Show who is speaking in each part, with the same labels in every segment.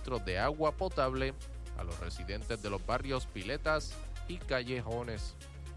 Speaker 1: suministro de agua potable a los residentes de los barrios Piletas y Callejones.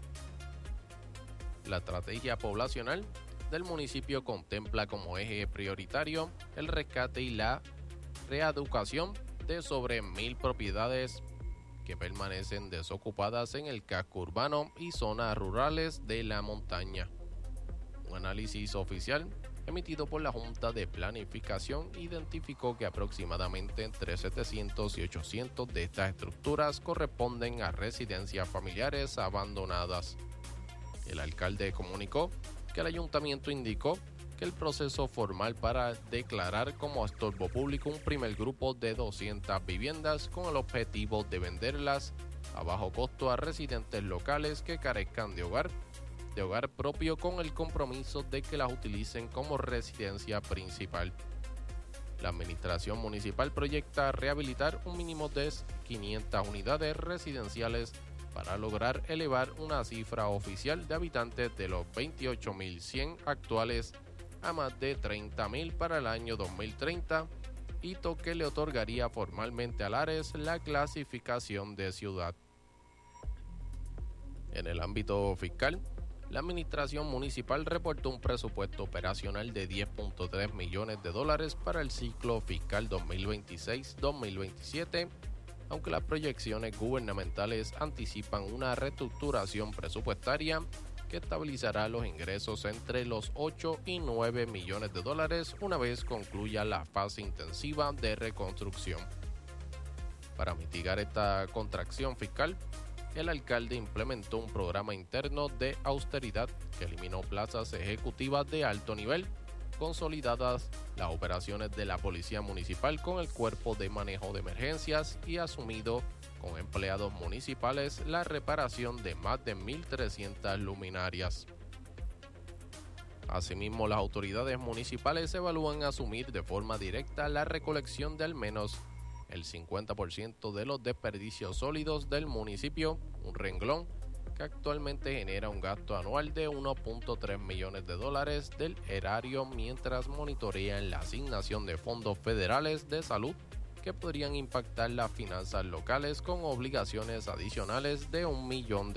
Speaker 1: La estrategia poblacional del municipio contempla como eje prioritario el rescate y la reeducación de sobre 1,000 propiedades que permanecen desocupadas en el casco urbano y zonas rurales de la montaña. Un análisis oficial emitido por la Junta de Planificación identificó que aproximadamente entre 700 y 800 de estas estructuras corresponden a residencias familiares abandonadas. El alcalde comunicó que el ayuntamiento indicó que el proceso formal para declarar como estorbo público un primer grupo de 200 viviendas con el objetivo de venderlas a bajo costo a residentes locales que carezcan de hogar propio, con el compromiso de que las utilicen como residencia principal. La administración municipal proyecta rehabilitar un mínimo de 500 unidades residenciales para lograr elevar una cifra oficial de habitantes de los 28.100 actuales a más de 30.000 para el año 2030, hito que le otorgaría formalmente a Lares la clasificación de ciudad. En el ámbito fiscal, la administración municipal reportó un presupuesto operacional de $10.3 millones para el ciclo fiscal 2026-2027, aunque las proyecciones gubernamentales anticipan una reestructuración presupuestaria que estabilizará los ingresos entre los 8 y 9 millones de dólares una vez concluya la fase intensiva de reconstrucción. Para mitigar esta contracción fiscal, el alcalde implementó un programa interno de austeridad que eliminó plazas ejecutivas de alto nivel, consolidadas las operaciones de la Policía Municipal con el Cuerpo de Manejo de Emergencias y asumido con empleados municipales la reparación de más de 1,300 luminarias. Asimismo, las autoridades municipales evalúan asumir de forma directa la recolección de al menos el 50% de los desperdicios sólidos del municipio, un renglón que actualmente genera un gasto anual de $1.3 millones del erario, mientras monitorean la asignación de fondos federales de salud que podrían impactar las finanzas locales con obligaciones adicionales de $1 millón.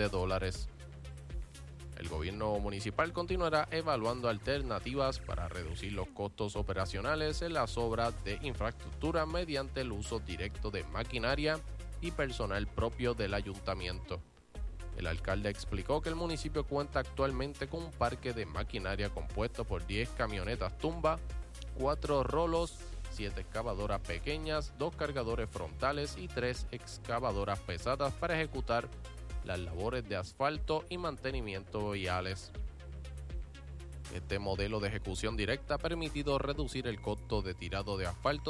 Speaker 1: El gobierno municipal continuará evaluando alternativas para reducir los costos operacionales en las obras de infraestructura mediante el uso directo de maquinaria y personal propio del ayuntamiento. El alcalde explicó que el municipio cuenta actualmente con un parque de maquinaria compuesto por 10 camionetas tumba, 4 rolos, 7 excavadoras pequeñas, 2 cargadores frontales y 3 excavadoras pesadas para ejecutar las labores de asfalto y mantenimiento viales. Este modelo de ejecución directa ha permitido reducir el costo de tirado de asfalto